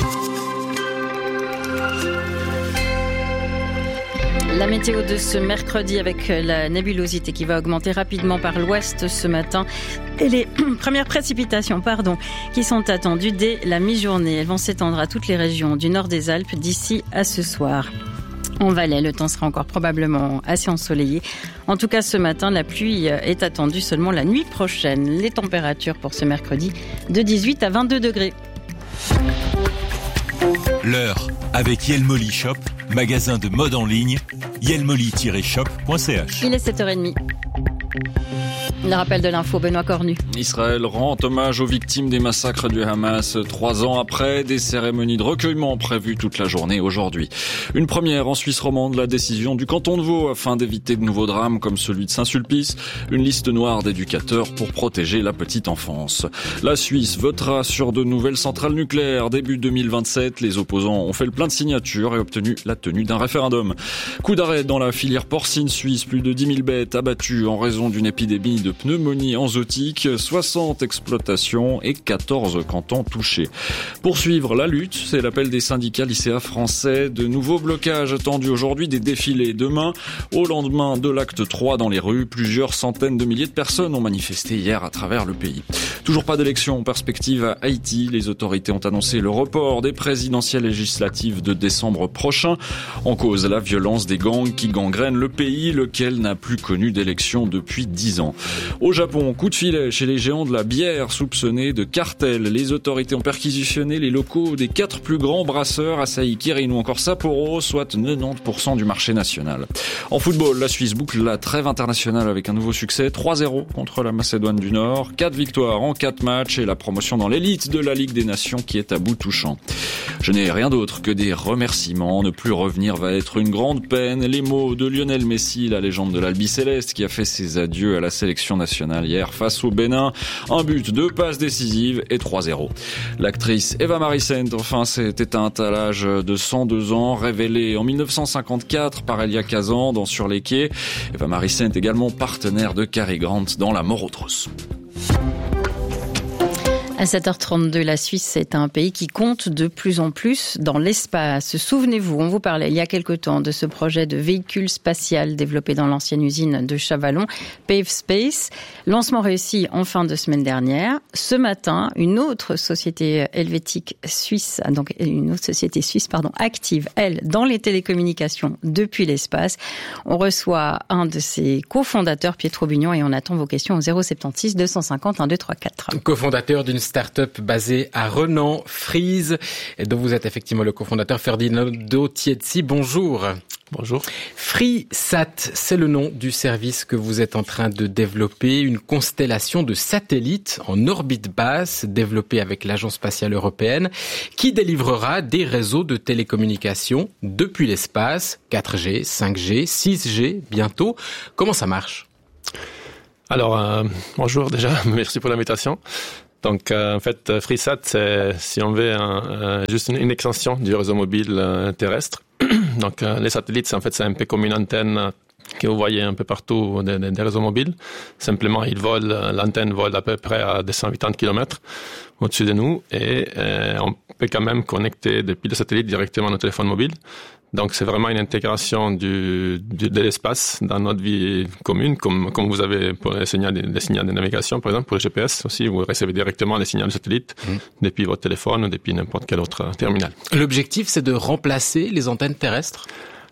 La météo de ce mercredi avec la nébulosité qui va augmenter rapidement par l'ouest ce matin et les premières précipitations pardon, qui sont attendues dès la mi-journée. Elles vont s'étendre à toutes les régions du nord des Alpes d'ici à ce soir. En Valais, le temps sera encore probablement assez ensoleillé. En tout cas, ce matin, la pluie est attendue seulement la nuit prochaine. Les températures pour ce mercredi, de dix-huit à vingt-deux degrés. L'heure avec Yelmoli Shop, magasin de mode en ligne, yelmoli tiret shop point c h. Il est sept heures trente. Le rappel de l'info, Benoît Cornu. Israël rend hommage aux victimes des massacres du Hamas. Trois ans après, des cérémonies de recueillement prévues toute la journée aujourd'hui. Une première en Suisse romande, la décision du canton de Vaud afin d'éviter de nouveaux drames comme celui de Saint-Sulpice. Une liste noire d'éducateurs pour protéger la petite enfance. La Suisse votera sur de nouvelles centrales nucléaires. Début deux mille vingt-sept, les opposants ont fait le plein de signatures et obtenu la tenue d'un référendum. Coup d'arrêt dans la filière porcine suisse. Plus de dix mille bêtes abattues en raison d'une épidémie de pneumonie enzootique, soixante exploitations et quatorze cantons touchés. Poursuivre la lutte, c'est l'appel des syndicats lycéens français. De nouveaux blocages attendus aujourd'hui, des défilés demain. Au lendemain de l'acte trois dans les rues, plusieurs centaines de milliers de personnes ont manifesté hier à travers le pays. Toujours pas d'élection en perspective à Haïti. Les autorités ont annoncé le report des présidentielles législatives de décembre prochain. En cause, la violence des gangs qui gangrènent le pays, lequel n'a plus connu d'élection depuis dix ans. Au Japon, coup de filet chez les géants de la bière soupçonnés de cartel. Les autorités ont perquisitionné les locaux des quatre plus grands brasseurs, Asahi, Kirin ou encore Sapporo, soit quatre-vingt-dix pour cent du marché national. En football, la Suisse boucle la trêve internationale avec un nouveau succès, trois zéro contre la Macédoine du Nord. quatre victoires en quatre matchs et la promotion dans l'élite de la Ligue des Nations qui est à bout touchant. Je n'ai rien d'autre que des remerciements. Ne plus revenir va être une grande peine. Les mots de Lionel Messi, la légende de l'Albi Céleste, qui a fait ses adieux à la sélection nationale hier face au Bénin. Un but, deux passes décisives et trois zéro. L'actrice Eva Marie Saint, enfin, s'est éteinte à l'âge de cent deux ans, révélée en mille neuf cent cinquante-quatre par Elia Kazan dans Sur les quais. Eva Marie Saint, également partenaire de Cary Grant dans La mort aux trousses. À sept heures trente-deux, la Suisse est un pays qui compte de plus en plus dans l'espace. Souvenez-vous, on vous parlait il y a quelque temps de ce projet de véhicule spatial développé dans l'ancienne usine de Chavalon, Pave Space. Lancement réussi en fin de semaine dernière. Ce matin, une autre société helvétique suisse, donc une autre société suisse, pardon, active, elle, dans les télécommunications depuis l'espace. On reçoit un de ses cofondateurs, Pietro Bugnon, et on attend vos questions au zéro soixante-seize deux cent cinquante un deux trois quatre. Cofondateur d'une start-up basée à Renan, Freeze, et dont vous êtes effectivement le cofondateur, Ferdinando Tiezzi. Bonjour. Bonjour. FreeSat, c'est le nom du service que vous êtes en train de développer, une constellation de satellites en orbite basse développée avec l'Agence spatiale européenne qui délivrera des réseaux de télécommunications depuis l'espace, quatre G, cinq G, six G bientôt. Comment ça marche ? Alors, euh, bonjour déjà, merci pour l'invitation. Donc, euh, en fait, FreeSat, c'est, si on veut, un, euh, juste une, une extension du réseau mobile euh, terrestre. Donc, euh, les satellites, c'est, en fait, c'est un peu comme une antenne euh, que vous voyez un peu partout des, des, des réseaux mobiles. Simplement, ils volent, l'antenne vole à peu près à deux cent quatre-vingts kilomètres au-dessus de nous et euh, on peut quand même connecter depuis le satellite directement nos téléphones mobiles. Donc, c'est vraiment une intégration du, du, de l'espace dans notre vie commune, comme, comme vous avez pour les signaux, les signaux de navigation, par exemple, pour le G P S aussi, vous recevez directement les signaux de satellite mmh. depuis votre téléphone ou depuis n'importe quel autre terminal. L'objectif, c'est de remplacer les antennes terrestres ?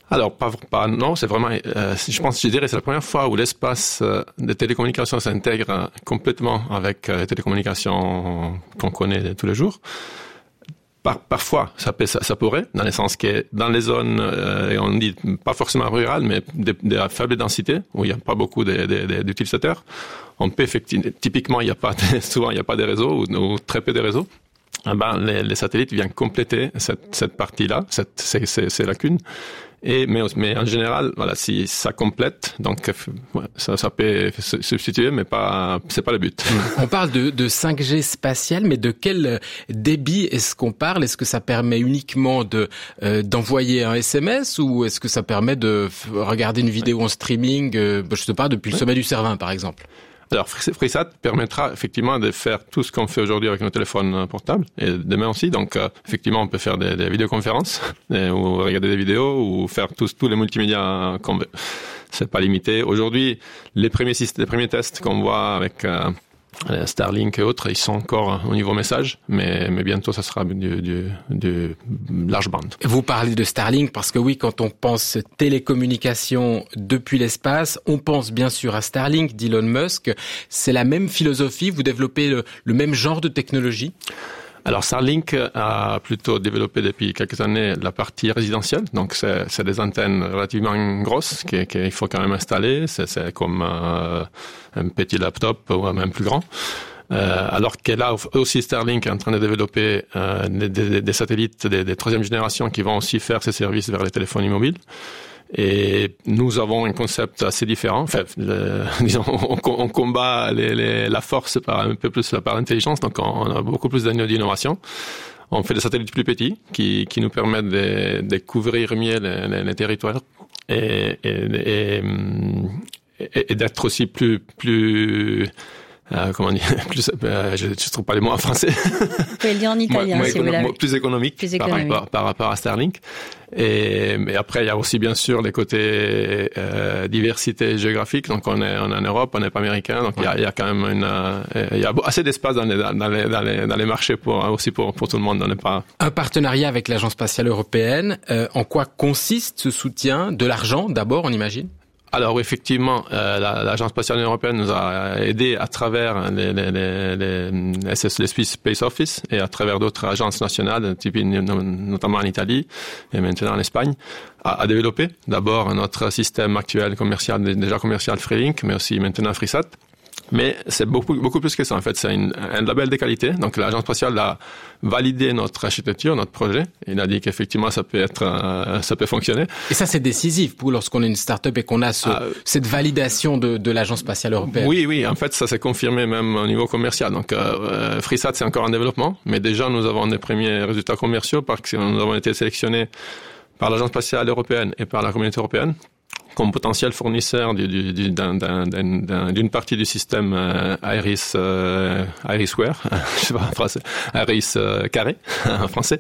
Alors, pas, pas non, c'est vraiment, euh, je pense, je dirais, c'est la première fois où l'espace euh, des télécommunications s'intègre euh, complètement avec euh, les télécommunications qu'on connaît tous les jours. Par, parfois, ça, peut, ça, ça pourrait, dans le sens que dans les zones, euh, on dit pas forcément rurales, mais de, de faible densité, où il n'y a pas beaucoup de, de, de, d'utilisateurs, on peut effectivement, typiquement, il y a pas, de, souvent il n'y a pas de réseau ou, ou très peu de réseaux. Eh ben, les, les satellites viennent compléter cette, cette partie-là, cette, ces, ces, ces lacunes. Et, mais, mais en général, voilà, si ça complète, donc ouais, ça, ça peut se substituer, mais pas, c'est pas le but. On parle de, de cinq G spatial, mais de quel débit est-ce qu'on parle? Est-ce que ça permet uniquement de euh, d'envoyer un S M S ou est-ce que ça permet de regarder une vidéo en streaming, euh, je sais pas, depuis le sommet du Cervin, par exemple? Alors, FreeSat permettra effectivement de faire tout ce qu'on fait aujourd'hui avec nos téléphones portables et demain aussi. Donc, euh, effectivement, on peut faire des, des vidéoconférences et, ou regarder des vidéos ou faire tous, tous les multimédias qu'on veut. C'est pas limité. Aujourd'hui, les premiers, les premiers tests qu'on voit avec euh, Starlink et autres, ils sont encore au niveau message, mais, mais bientôt, ça sera du, du, du large bande. Vous parlez de Starlink parce que oui, quand on pense télécommunications depuis l'espace, on pense bien sûr à Starlink d'Elon Musk. C'est la même philosophie, vous développez le, le même genre de technologie? Alors Starlink a plutôt développé depuis quelques années la partie résidentielle, donc c'est, c'est des antennes relativement grosses qu'il, qu'il faut quand même installer, c'est, c'est comme euh, un petit laptop ou même plus grand. Euh, alors que là aussi Starlink est en train de développer euh, des, des, des satellites de, de troisième génération qui vont aussi faire ces services vers les téléphones mobiles. Et nous avons un concept assez différent. Enfin, le, disons, on, on combat les, les, la force par un peu plus par l'intelligence, donc on a beaucoup plus d'innovation. On fait des satellites plus petits qui, qui nous permettent de, de couvrir mieux les, les, les territoires et, et, et, et, et d'être aussi plus plus Euh, comment dire, plus, euh, je ne trouve pas les mots en français. Vous pouvez le dire en italien, moi, si vous l'avez. Plus économique, plus économique. Par, rapport, par rapport à Starlink. Et, mais après, il y a aussi bien sûr les côtés euh, diversité géographique. Donc on est, on est en Europe, on n'est pas américain. Donc il ouais. y, a, il y a quand même une, euh, il y a assez d'espace dans les, dans les, dans les, dans les marchés pour aussi pour, pour tout le monde. On n'est pas. Un partenariat avec l'Agence spatiale européenne. Euh, en quoi consiste ce soutien? De l'argent, d'abord, on imagine. Alors effectivement, euh, l'Agence spatiale européenne nous a aidé à travers les, les, les, les, S S, les Swiss Space Office et à travers d'autres agences nationales, notamment en Italie et maintenant en Espagne, à, à développer d'abord notre système actuel commercial, déjà commercial Freelink, mais aussi maintenant FreeSat. Mais c'est beaucoup, beaucoup plus que ça, en fait. C'est une, un label de qualité. Donc, l'agence spatiale a validé notre architecture, notre projet. Il a dit qu'effectivement, ça peut être, euh, ça peut fonctionner. Et ça, c'est décisif pour lorsqu'on est une start-up et qu'on a ce, ah, cette validation de, de l'agence spatiale européenne. Oui, oui. En fait, ça s'est confirmé même au niveau commercial. Donc, euh, FreeSat, c'est encore en développement. Mais déjà, nous avons des premiers résultats commerciaux parce que nous avons été sélectionnés par l'agence spatiale européenne et par la communauté européenne comme potentiel fournisseur du, du, du, d'un, d'un, d'un, d'une partie du système euh, Iris, euh, Irisware, je sais pas en français, Iris euh, carré en français,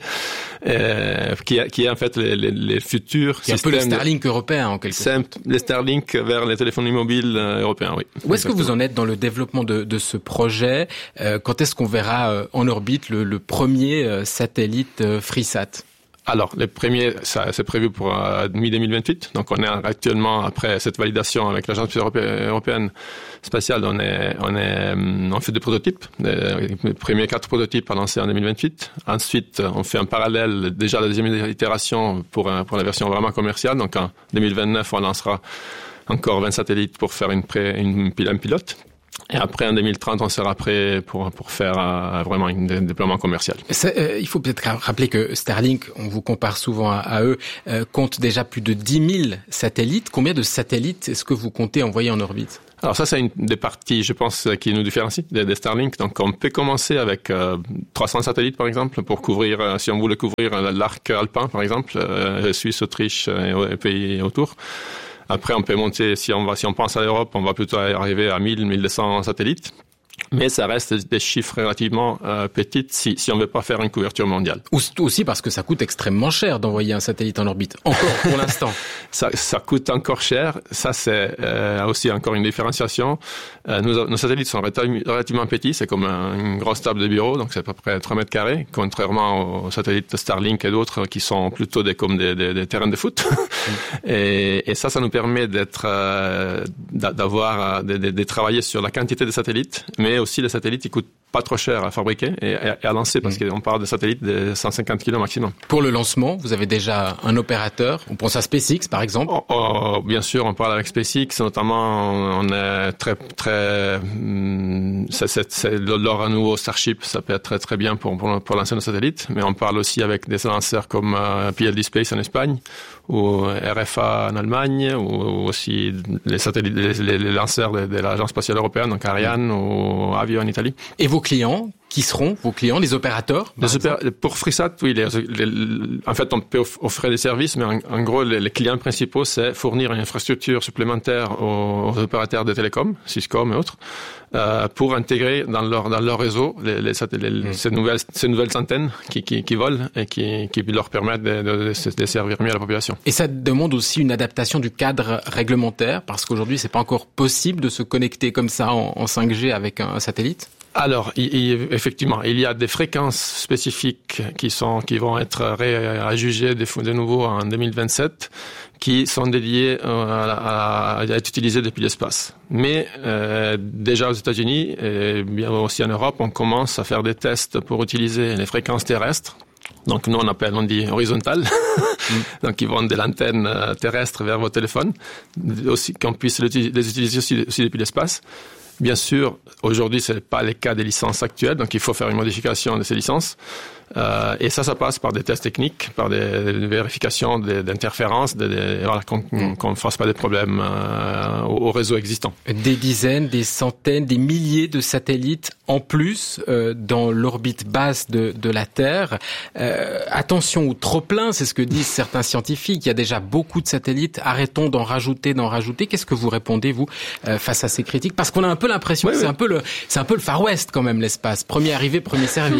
euh, qui, est, qui est en fait les, les, les futurs qui systèmes. C'est un peu le Starlink européen en quelque sorte. Les Starlink vers les téléphones mobiles euh, européens, oui. Où est-ce Exactement. que vous en êtes dans le développement de, de ce projet? euh, Quand est-ce qu'on verra euh, en orbite le, le premier euh, satellite euh, FreeSat? Alors, les premiers, ça, c'est prévu pour euh, mi-deux mille vingt-huit. Donc, on est actuellement, après cette validation avec l'Agence européenne spatiale, on est, on est, on fait des prototypes. Les premiers quatre prototypes à lancer en deux mille vingt-huit. Ensuite, on fait en parallèle déjà la deuxième itération pour, pour la version vraiment commerciale. Donc, en deux mille vingt-neuf, on lancera encore vingt satellites pour faire une, pré, une, un pilote. Et après, en deux mille trente, on sera prêt pour, pour faire euh, vraiment un déploiement commercial. Euh, il faut peut-être rappeler que Starlink, on vous compare souvent à, à eux, euh, compte déjà plus de dix mille satellites. Combien de satellites est-ce que vous comptez envoyer en orbite? Alors ça, c'est une des parties, je pense, qui nous différencie des, des Starlink. Donc, on peut commencer avec euh, trois cents satellites, par exemple, pour couvrir, euh, si on voulait couvrir l'arc alpin, par exemple, euh, Suisse, Autriche et, et pays autour. Après, on peut monter, si on va, si on pense à l'Europe, on va plutôt arriver à mille, mille deux cents satellites. Mais ça reste des chiffres relativement euh, petits si, si on ne veut pas faire une couverture mondiale. Aussi parce que ça coûte extrêmement cher d'envoyer un satellite en orbite. Encore pour l'instant. ça, ça coûte encore cher. Ça, c'est euh, aussi encore une différenciation. Euh, nos, nos satellites sont relativement petits. C'est comme un, une grosse table de bureau, donc c'est à peu près trois mètres carrés, contrairement aux satellites Starlink et d'autres qui sont plutôt des, comme des, des, des terrains de foot. Mm. et, et ça, ça nous permet d'être, euh, d'avoir, de, de, de travailler sur la quantité de satellites, mais aussi les satellites, ils coûtent pas trop cher à fabriquer et à lancer parce qu'on parle de satellites de cent cinquante kilos maximum. Pour le lancement, vous avez déjà un opérateur. On pense à SpaceX, par exemple. Oh, oh, bien sûr, on parle avec SpaceX. Notamment, on est très, très, c'est, c'est, c'est leur nouveau Starship. Ça peut être très, très bien pour, pour, pour lancer nos satellites. Mais on parle aussi avec des lanceurs comme euh, P L D Space en Espagne ou R F A en Allemagne ou aussi les satellites, les, les lanceurs de, de l'Agence spatiale européenne, donc Ariane ou Avio en Italie. Et vos clients, qui seront vos clients, les opérateurs? Les opéra- pour FreeSat, oui, les, les, les, en fait, on peut offrir des services, mais en, en gros, les, les clients principaux, c'est fournir une infrastructure supplémentaire aux, aux opérateurs de télécom, Cisco et autres, euh, pour intégrer dans leur dans leur réseau les, les, les, mmh. ces nouvelles ces nouvelles antennes qui qui, qui volent et qui qui leur permettent de, de, de, de servir mieux à la population. Et ça demande aussi une adaptation du cadre réglementaire, parce qu'aujourd'hui, c'est pas encore possible de se connecter comme ça en, en cinq G avec un, un satellite. Alors, il, il, effectivement, il y a des fréquences spécifiques qui sont, qui vont être réajugées de, de nouveau en deux mille vingt-sept, qui sont dédiées à, à, à être utilisées depuis l'espace. Mais euh, déjà aux États-Unis et bien aussi en Europe, on commence à faire des tests pour utiliser les fréquences terrestres. Donc nous on appelle, on dit horizontales, mm. donc ils vont de l'antenne terrestre vers vos téléphones, aussi qu'on puisse les utiliser aussi, aussi depuis l'espace. Bien sûr, aujourd'hui, ce n'est pas le cas des licences actuelles, donc il faut faire une modification de ces licences. Euh, et ça, ça passe par des tests techniques, par des, des vérifications des, d'interférences, des, des, voilà, qu'on ne mmh. fasse pas de problèmes euh, au, au réseau existant. Des dizaines, des centaines, des milliers de satellites en plus euh, dans l'orbite basse de, de la Terre. Euh, attention au trop-plein, c'est ce que disent certains scientifiques. Il y a déjà beaucoup de satellites. Arrêtons d'en rajouter, d'en rajouter. Qu'est-ce que vous répondez, vous, euh, face à ces critiques? Parce qu'on a un peu l'impression oui, que oui. c'est un peu le, c'est un peu le Far West quand même, l'espace. Premier arrivé, premier servi.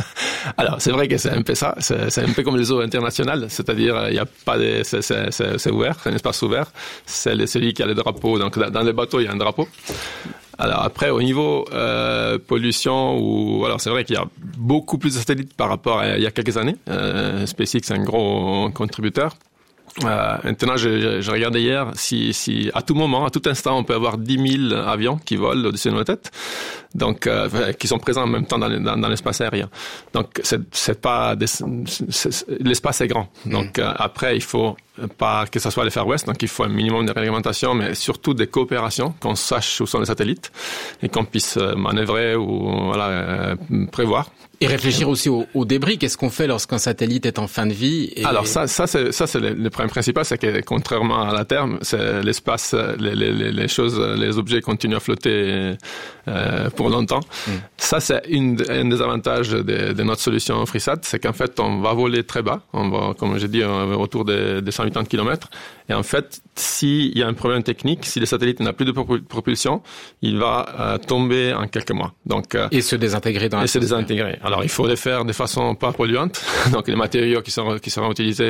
Alors, c'est vrai que c'est un peu ça, c'est, c'est un peu comme les eaux internationales, c'est-à-dire il y a pas de, c'est, c'est, c'est, c'est ouvert, c'est un espace ouvert, c'est celui qui a le drapeau, donc dans les bateaux il y a un drapeau. Alors après au niveau euh, pollution, ou alors c'est vrai qu'il y a beaucoup plus de satellites par rapport à il y a quelques années. Euh, SpaceX est un gros contributeur. Euh, maintenant, je, je, je regardais hier, si, si à tout moment, à tout instant, on peut avoir dix mille avions qui volent au-dessus de nos têtes, donc euh, qui sont présents en même temps dans, dans, dans l'espace aérien. Donc, c'est, c'est pas des, c'est, c'est, l'espace est grand. Donc, mmh. euh, après, il faut pas que ça soit les Far West, donc il faut un minimum de réglementation, mais surtout des coopérations, qu'on sache où sont les satellites et qu'on puisse manœuvrer ou voilà euh, prévoir. Et réfléchir aussi au, au débris. Qu'est-ce qu'on fait lorsqu'un satellite est en fin de vie? Et... Alors ça, ça c'est ça c'est le, le problème principal, c'est que contrairement à la Terre, c'est l'espace, les, les, les choses, les objets continuent à flotter euh, pour longtemps. Mm. Ça c'est une, un des avantages de, de notre solution FreeSat, c'est qu'en fait on va voler très bas, on va, comme j'ai dit, autour des, des cent quatre-vingts kilomètres. Et en fait, s'il y a un problème technique, si le satellite n'a plus de propulsion, il va euh, tomber en quelques mois. Donc euh, et se désintégrer dans. Et se désintégrer. Alors il faut le faire de façon pas polluante. Donc les matériaux qui seront qui seront utilisés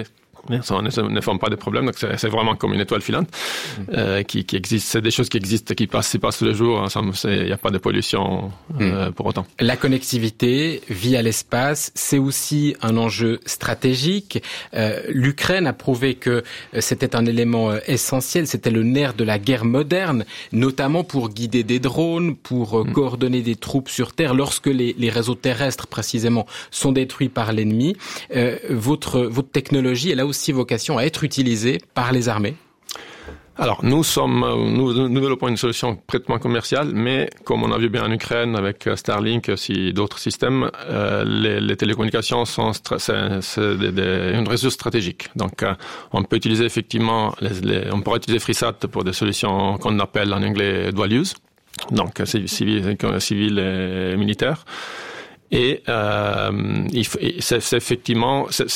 ne, ne font pas de problème, donc c'est, c'est vraiment comme une étoile filante mmh. euh, qui, qui existe. C'est des choses qui existent, qui passent, qui passent tous les jours. Il n'y a pas de pollution euh, mmh. pour autant. La connectivité via l'espace, c'est aussi un enjeu stratégique. Euh, L'Ukraine a prouvé que c'était un élément essentiel, c'était le nerf de la guerre moderne, notamment pour guider des drones, pour mmh. coordonner des troupes sur Terre lorsque les, les réseaux terrestres précisément sont détruits par l'ennemi. Euh, votre, votre technologie, elle a aussi vocation à être utilisée par les armées? Alors, nous sommes, nous, nous développons une solution pratiquement commerciale, mais comme on a vu bien en Ukraine avec Starlink et aussi d'autres systèmes, euh, les, les télécommunications sont c'est, c'est des, des, une ressource stratégique. Donc, euh, on peut utiliser effectivement, les, les, on pourra utiliser FreeSat pour des solutions qu'on appelle en anglais dual use, donc civil, civil et militaire. Et, euh, il faut, c'est, c'est effectivement, c'est,